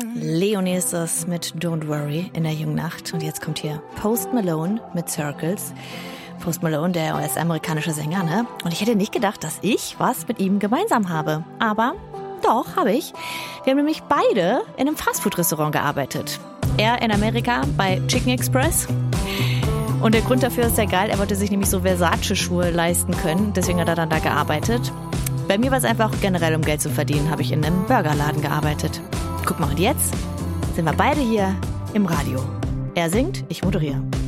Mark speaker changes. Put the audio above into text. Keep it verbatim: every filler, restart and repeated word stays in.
Speaker 1: Leonie ist das mit Don't Worry in der jungen Nacht. Und jetzt kommt hier Post Malone mit Circles. Post Malone, der U S-amerikanische Sänger, ne? Und ich hätte nicht gedacht, dass ich was mit ihm gemeinsam habe. Aber doch, habe ich. Wir haben nämlich beide in einem Fastfood-Restaurant gearbeitet. Er in Amerika bei Chicken Express. Und der Grund dafür ist sehr geil. Er wollte sich nämlich so Versace-Schuhe leisten können. Deswegen hat er dann da gearbeitet. Bei mir war es einfach generell, um Geld zu verdienen, habe ich in einem Burgerladen gearbeitet. Guck mal, und jetzt sind wir beide hier im Radio. Er singt, ich moderiere.